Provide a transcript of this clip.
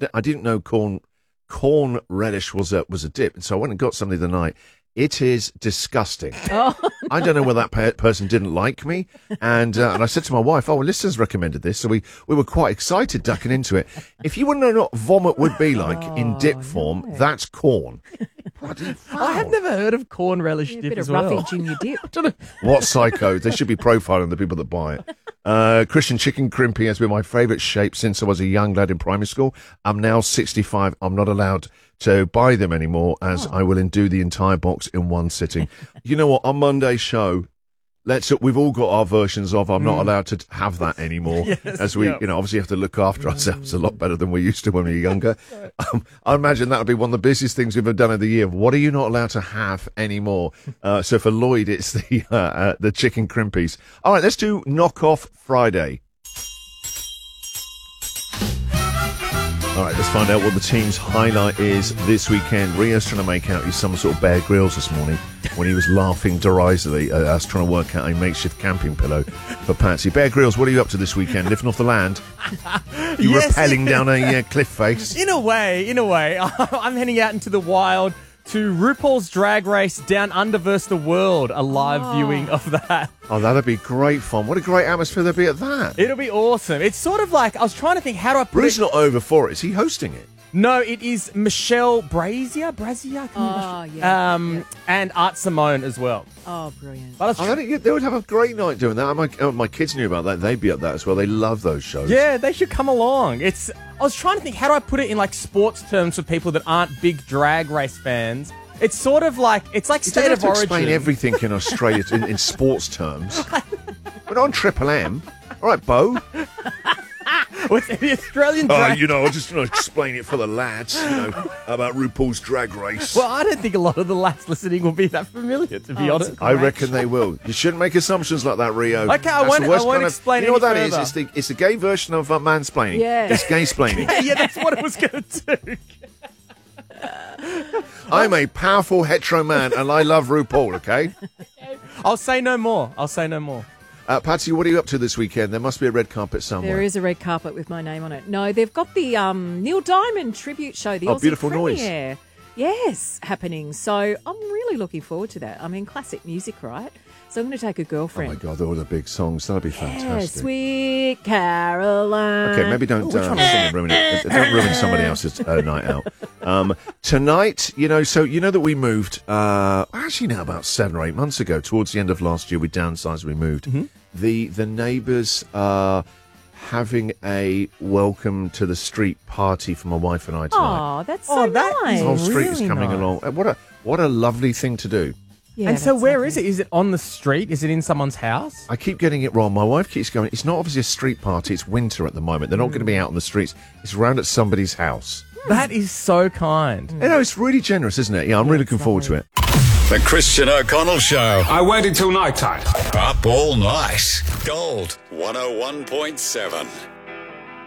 I didn't know corn relish was a dip, and so I went and got something the night. It is disgusting. Oh. I don't know whether that person didn't like me, and I said to my wife, "Oh, well, listeners recommended this," so we were quite excited ducking into it. If you want to know what vomit would be like in dip form, that's corn. Bloody foul. I have never heard of corn relish dip bit as of well. roughage in your dip. What psycho? They should be profiling the people that buy it. Christian chicken crimpy has been my favourite shape since I was a young lad in primary school. I'm now 65. I'm not allowed to buy them anymore, as I will undo the entire box in one sitting. You know what? On Monday's show, we've all got our versions of I'm not allowed to have that anymore. Yes, as we, obviously have to look after ourselves a lot better than we used to when we were younger. I imagine that would be one of the busiest things we've ever done of the year. What are you not allowed to have anymore? So for Lloyd, it's the chicken crimpies. All right, let's do Knockoff Friday. All right, let's find out what the team's highlight is this weekend. Rio's trying to make out he's some sort of Bear Grylls this morning when he was laughing derisively at us trying to work out a makeshift camping pillow for Patsy. Bear Grylls, what are you up to this weekend? Lifting off the land? You rappelling down a cliff face? In a way. I'm heading out into the wild to RuPaul's Drag Race Down Under vs. the World, a live viewing of that. Oh, that'd be great fun. What a great atmosphere there'd be at that. It'll be awesome. It's sort of like, I was trying to think, how do I put Bruce it? not over for it. Is he hosting it? No, it is Michelle Brazier, and Art Simone as well. Oh, brilliant. But I think they would have a great night doing that. My kids knew about that. They'd be at that as well. They love those shows. yeah, they should come along. I was trying to think, how do I put it in like sports terms for people that aren't big Drag Race fans? It's sort of like, it's like You State don't have of to Origin. explain everything in Australia in sports terms. We're not on Triple M. All right, Bo. What's the Australian drag? I just want to explain it for the lads, about RuPaul's Drag Race. Well, I don't think a lot of the lads listening will be that familiar, to be honest. I reckon they will. You shouldn't make assumptions like that, Rio. Okay, I won't explain You know what that any is? It's the gay version of mansplaining. Yeah. It's gay-splaining. Yeah, that's what it was going to do. I'm a powerful hetero man, and I love RuPaul, okay? I'll say no more. Patsy, what are you up to this weekend? There must be a red carpet somewhere. There is a red carpet with my name on it. No, they've got the Neil Diamond tribute show, the Aussie Beautiful premiere. Noise. Yes, happening. So I'm really looking forward to that. I mean, classic music, right? So I'm going to take a Oh, girlfriend. my God, they're all the big songs. That'll be Yeah, fantastic. Sweet Caroline. Okay, maybe don't ruin it. Don't ruin somebody else's night out. Tonight, that we moved, actually now about 7 or 8 months ago, towards the end of last year, we downsized, we moved. Mm-hmm. The neighbours are having a welcome to the street party for my wife and I tonight. Oh, that's so that nice. is The whole street is really coming nice. along. What a lovely thing to do. Yeah, And so that's where lovely. is it? Is it on the street? Is it in someone's house? I keep getting it wrong. My wife keeps going, it's not obviously a street party, it's winter at the moment. They're not going to be out on the streets. It's around at somebody's house. That is so kind. It's really generous, isn't it? Yeah, I'm really looking forward to it. The Christian O'Connell Show. I waited till night time. Up all night. Gold 101.7.